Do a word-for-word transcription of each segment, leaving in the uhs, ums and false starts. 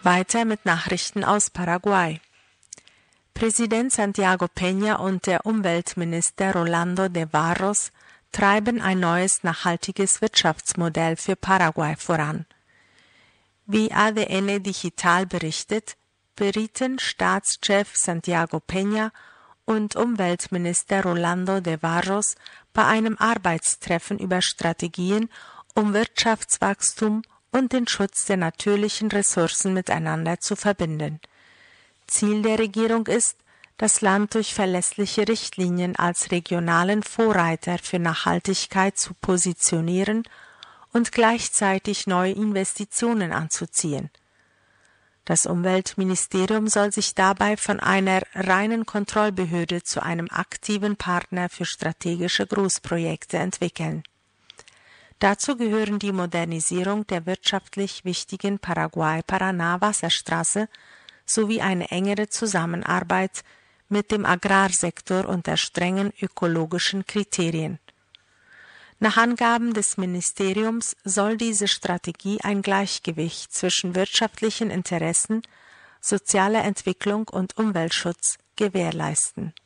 Weiter mit Nachrichten aus Paraguay. Präsident Santiago Peña und der Umweltminister Rolando de Barros treiben ein neues nachhaltiges Wirtschaftsmodell für Paraguay voran. Wie A D N Digital berichtet, berieten Staatschef Santiago Peña und Umweltminister Rolando de Barros bei einem Arbeitstreffen über Strategien, um Wirtschaftswachstum und den Schutz der natürlichen Ressourcen miteinander zu verbinden. Ziel der Regierung ist, das Land durch verlässliche Richtlinien als regionalen Vorreiter für Nachhaltigkeit zu positionieren und gleichzeitig neue Investitionen anzuziehen. Das Umweltministerium soll sich dabei von einer reinen Kontrollbehörde zu einem aktiven Partner für strategische Großprojekte entwickeln. Dazu gehören die Modernisierung der wirtschaftlich wichtigen Paraguay-Paraná-Wasserstraße sowie eine engere Zusammenarbeit mit dem Agrarsektor unter strengen ökologischen Kriterien. Nach Angaben des Ministeriums soll diese Strategie ein Gleichgewicht zwischen wirtschaftlichen Interessen, sozialer Entwicklung und Umweltschutz gewährleisten.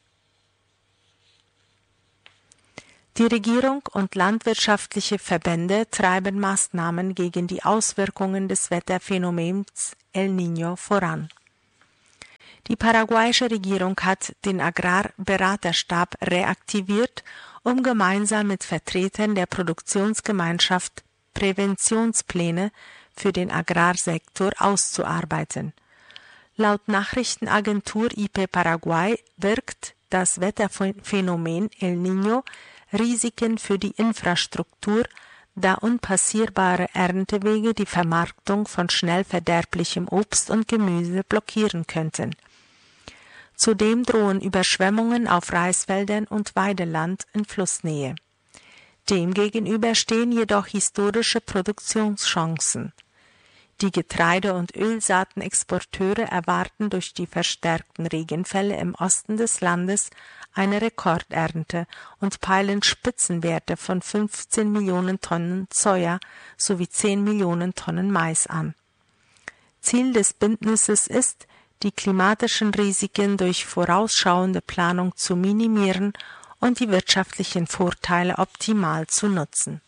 Die Regierung und landwirtschaftliche Verbände treiben Maßnahmen gegen die Auswirkungen des Wetterphänomens El Niño voran. Die paraguayische Regierung hat den Agrarberaterstab reaktiviert, um gemeinsam mit Vertretern der Produktionsgemeinschaft Präventionspläne für den Agrarsektor auszuarbeiten. Laut Nachrichtenagentur I P Paraguay birgt das Wetterphänomen El Niño Risiken für die Infrastruktur, da unpassierbare Erntewege die Vermarktung von schnell verderblichem Obst und Gemüse blockieren könnten. Zudem drohen Überschwemmungen auf Reisfeldern und Weideland in Flussnähe. Demgegenüber stehen jedoch historische Produktionschancen. Die Getreide- und Ölsaatenexporteure erwarten durch die verstärkten Regenfälle im Osten des Landes eine Rekordernte und peilen Spitzenwerte von fünfzehn Millionen Tonnen Soja sowie zehn Millionen Tonnen Mais an. Ziel des Bündnisses ist, die klimatischen Risiken durch vorausschauende Planung zu minimieren und die wirtschaftlichen Vorteile optimal zu nutzen.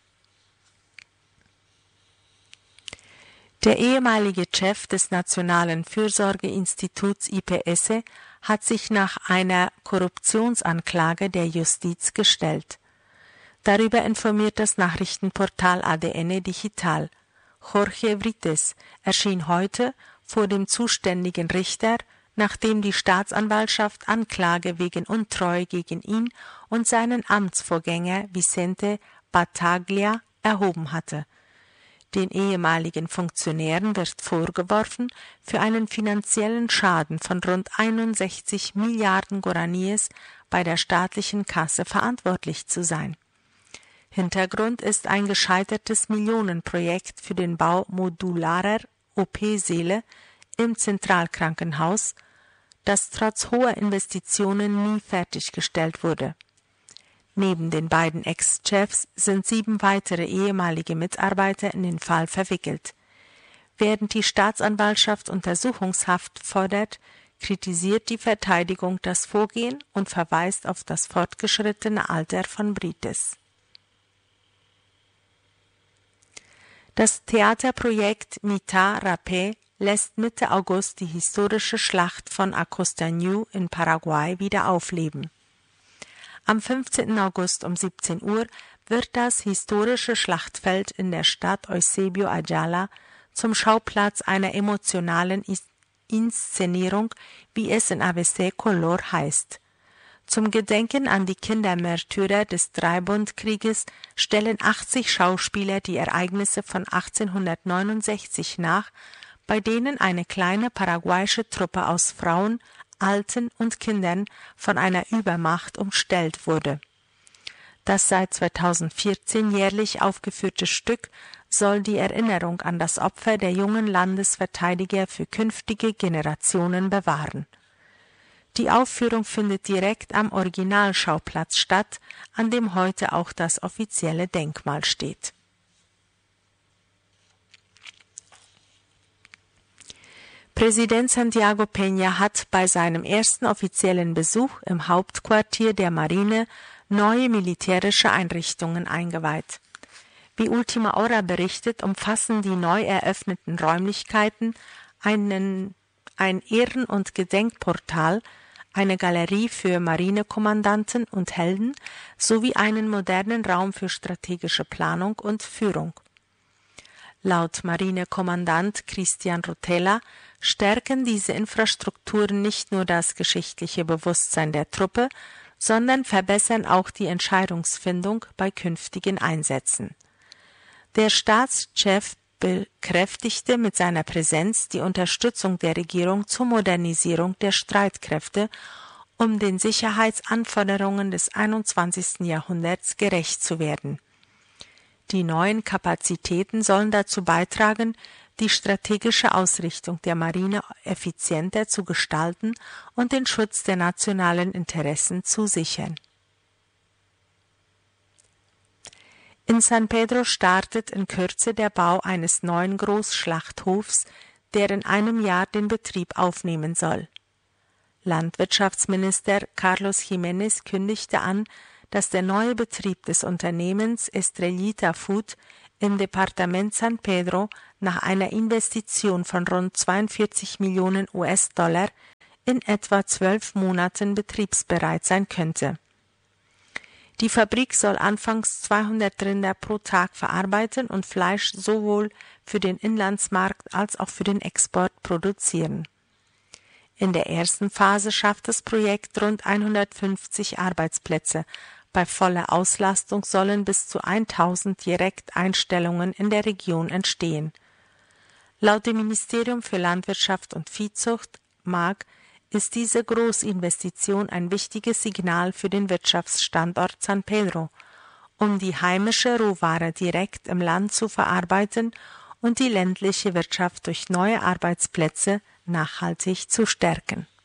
Der ehemalige Chef des Nationalen Fürsorgeinstituts I P S E hat sich nach einer Korruptionsanklage der Justiz gestellt. Darüber informiert das Nachrichtenportal A D N Digital. Jorge Brites erschien heute vor dem zuständigen Richter, nachdem die Staatsanwaltschaft Anklage wegen Untreue gegen ihn und seinen Amtsvorgänger Vicente Battaglia erhoben hatte. Den ehemaligen Funktionären wird vorgeworfen, für einen finanziellen Schaden von rund einundsechzig Milliarden Guaraníes bei der staatlichen Kasse verantwortlich zu sein. Hintergrund ist ein gescheitertes Millionenprojekt für den Bau modularer O P-Säle im Zentralkrankenhaus, das trotz hoher Investitionen nie fertiggestellt wurde. Neben den beiden Ex-Chefs sind sieben weitere ehemalige Mitarbeiter in den Fall verwickelt. Während die Staatsanwaltschaft Untersuchungshaft fordert, kritisiert die Verteidigung das Vorgehen und verweist auf das fortgeschrittene Alter von Brites. Das Theaterprojekt Mitad Rapé lässt Mitte August die historische Schlacht von Acostañú in Paraguay wieder aufleben. Am fünfzehnten August um siebzehn Uhr wird das historische Schlachtfeld in der Stadt Eusebio Ayala zum Schauplatz einer emotionalen Inszenierung, wie es in A B C Color heißt. Zum Gedenken an die Kindermärtyrer des Dreibundkrieges stellen achtzig Schauspieler die Ereignisse von achtzehnhundertneunundsechzig nach, bei denen eine kleine paraguayische Truppe aus Frauen, Alten und Kindern von einer Übermacht umstellt wurde. Das seit zweitausendvierzehn jährlich aufgeführte Stück soll die Erinnerung an das Opfer der jungen Landesverteidiger für künftige Generationen bewahren. Die Aufführung findet direkt am Originalschauplatz statt, an dem heute auch das offizielle Denkmal steht. Präsident Santiago Peña hat bei seinem ersten offiziellen Besuch im Hauptquartier der Marine neue militärische Einrichtungen eingeweiht. Wie Ultima Hora berichtet, umfassen die neu eröffneten Räumlichkeiten einen, ein Ehren- und Gedenkportal, eine Galerie für Marinekommandanten und Helden sowie einen modernen Raum für strategische Planung und Führung. Laut Marinekommandant Christian Rotella stärken diese Infrastrukturen nicht nur das geschichtliche Bewusstsein der Truppe, sondern verbessern auch die Entscheidungsfindung bei künftigen Einsätzen. Der Staatschef bekräftigte mit seiner Präsenz die Unterstützung der Regierung zur Modernisierung der Streitkräfte, um den Sicherheitsanforderungen des einundzwanzigsten Jahrhunderts gerecht zu werden. Die neuen Kapazitäten sollen dazu beitragen, die strategische Ausrichtung der Marine effizienter zu gestalten und den Schutz der nationalen Interessen zu sichern. In San Pedro startet in Kürze der Bau eines neuen Großschlachthofs, der in einem Jahr den Betrieb aufnehmen soll. Landwirtschaftsminister Carlos Jiménez kündigte an, dass der neue Betrieb des Unternehmens Estrellita Food im Departement San Pedro nach einer Investition von rund zweiundvierzig Millionen U S-Dollar in etwa zwölf Monaten betriebsbereit sein könnte. Die Fabrik soll anfangs zweihundert Rinder pro Tag verarbeiten und Fleisch sowohl für den Inlandsmarkt als auch für den Export produzieren. In der ersten Phase schafft das Projekt rund hundertfünfzig Arbeitsplätze. Bei voller Auslastung sollen bis zu tausend Direkteinstellungen in der Region entstehen. Laut dem Ministerium für Landwirtschaft und Viehzucht (M A G) ist diese Großinvestition ein wichtiges Signal für den Wirtschaftsstandort San Pedro, um die heimische Rohware direkt im Land zu verarbeiten und die ländliche Wirtschaft durch neue Arbeitsplätze nachhaltig zu stärken.